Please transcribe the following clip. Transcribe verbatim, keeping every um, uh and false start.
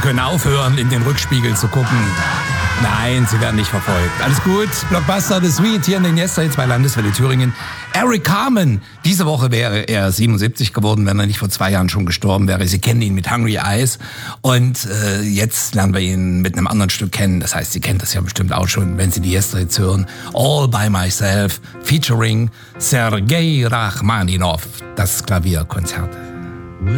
können aufhören, in den Rückspiegel zu gucken. Nein, sie werden nicht verfolgt. Alles gut. Blockbuster The Sweet hier in den Yesterdays bei Landeswelle Thüringen. Eric Carmen. Diese Woche wäre er siebenundsiebzig geworden, wenn er nicht vor zwei Jahren schon gestorben wäre. Sie kennen ihn mit Hungry Eyes. Und äh, jetzt lernen wir ihn mit einem anderen Stück kennen. Das heißt, Sie kennen das ja bestimmt auch schon, wenn Sie die Yesterdays hören. All by Myself, featuring Sergei Rachmaninov. Das Klavierkonzert.